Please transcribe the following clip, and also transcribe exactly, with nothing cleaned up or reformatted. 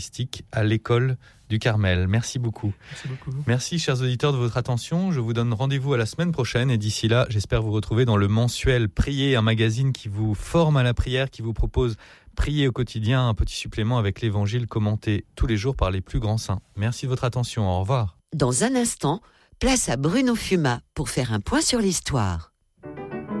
eucharistique à l'école du Carmel. Merci beaucoup. Merci beaucoup. Merci, chers auditeurs, de votre attention. Je vous donne rendez-vous à la semaine prochaine et d'ici là, j'espère vous retrouver dans le mensuel Prier, un magazine qui vous forme à la prière, qui vous propose prier au quotidien, un petit supplément avec l'évangile commenté tous les jours par les plus grands saints. Merci de votre attention. Au revoir. Dans un instant, place à Bruno Fuma pour faire un point sur l'histoire.